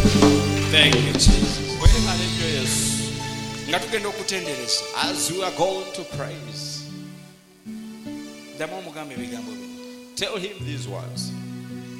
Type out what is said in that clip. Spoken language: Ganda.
Thank you, Jesus. As we are going to praise, tell him these words.